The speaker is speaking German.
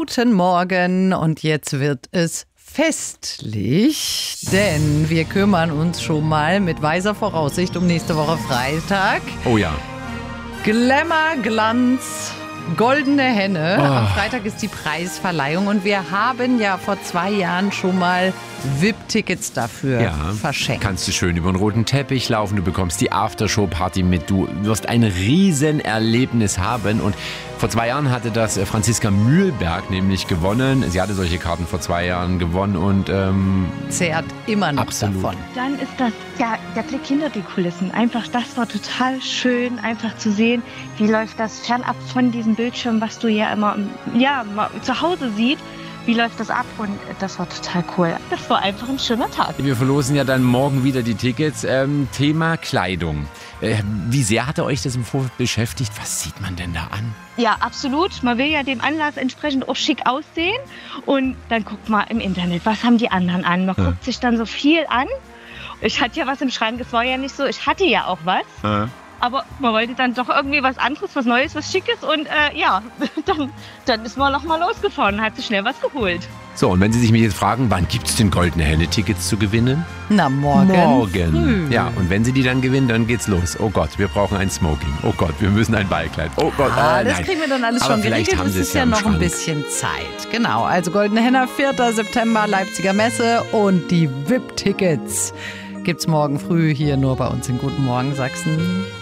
Guten Morgen und jetzt wird es festlich, denn wir kümmern uns schon mal mit weiser Voraussicht um nächste Woche Freitag. Oh ja. Glamour, Glanz, goldene Henne. Am Freitag ist die Preisverleihung und wir haben ja vor 2 Jahren schon mal VIP-Tickets dafür verschenkt. Kannst du schön über den roten Teppich laufen, du bekommst die Aftershow-Party mit, du wirst ein Riesenerlebnis haben. Und vor 2 Jahren hatte das Franziska Mühlberg nämlich gewonnen. Sie hatte solche Karten vor 2 Jahren gewonnen und zehrt immer noch absolut davon. Dann ist das, der Blick hinter die Kulissen. Einfach, das war total schön, einfach zu sehen, wie läuft das fernab von diesem Bildschirm, was du ja immer zu Hause siehst. Wie läuft das ab? Und das war total cool. Das war einfach ein schöner Tag. Wir verlosen ja dann morgen wieder die Tickets. Thema Kleidung. Wie sehr hatte euch das im Vorfeld beschäftigt? Was sieht man denn da an? Ja, absolut. Man will ja dem Anlass entsprechend auch schick aussehen. Und dann guckt man im Internet, was haben die anderen an? Man guckt sich dann so viel an. Ich hatte ja was im Schrank, es war ja nicht so, ich hatte ja auch was. Aber man wollte dann doch irgendwie was anderes, was Neues, was Schickes. Und dann ist man noch mal losgefahren und hat sich schnell was geholt. So, und wenn Sie sich mich jetzt fragen, wann gibt es denn goldene Henne-Tickets zu gewinnen? Na, morgen früh. Ja, und wenn Sie die dann gewinnen, dann geht's los. Oh Gott, wir brauchen ein Smoking. Oh Gott, wir müssen ein Ballkleid. Oh Gott, das nein. kriegen wir dann alles Aber schon vielleicht geregelt. haben Sie Es es ist ja ja im noch ein Schrank. bisschen Zeit. Genau, also Goldene Henner, 4. September, Leipziger Messe und die VIP-Tickets gibt's morgen früh hier nur bei uns in Guten Morgen Sachsen.